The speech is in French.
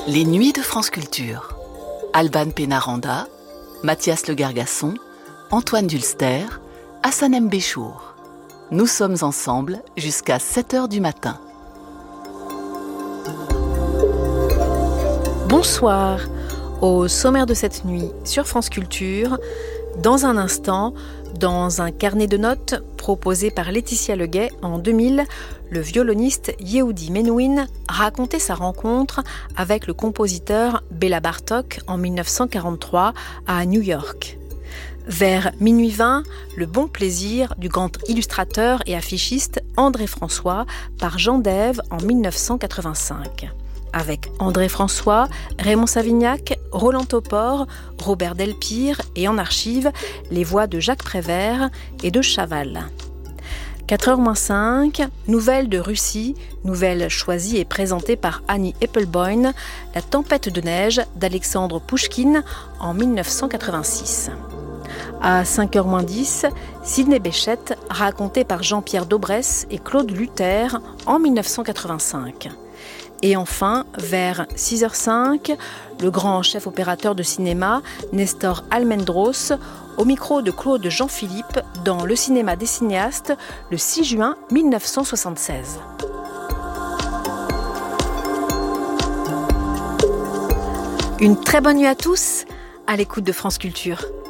Les Nuits de France Culture. Alban Pénaranda, Mathias Le Gargasson, Antoine Dulster, Hassan M. Béchour. Nous sommes ensemble jusqu'à 7h du matin. Bonsoir. Au sommaire de cette nuit sur France Culture, dans un instant, dans un carnet de notes proposé par Laetitia Leguet en 2000, le violoniste Yehudi Menuhin racontait sa rencontre avec le compositeur Béla Bartók en 1943 à New York. Vers minuit 20, le bon plaisir du grand illustrateur et affichiste André François par Jean Dève en 1985. Avec André François, Raymond Savignac, Roland Topor, Robert Delpire et en archive, les voix de Jacques Prévert et de Chaval. 4h-5, nouvelle de Russie, nouvelle choisie et présentée par Annie Eppelboin, La tempête de neige d'Alexandre Pouchkine en 1986. À 5h-10, Sidney Bechet, raconté par Jean-Pierre Daubresse et Claude Luther en 1985. Et enfin, vers 6h05, le grand chef opérateur de cinéma, Nestor Almendros, au micro de Claude Jean-Philippe dans Le cinéma des cinéastes, le 6 juin 1976. Une très bonne nuit à tous, à l'écoute de France Culture.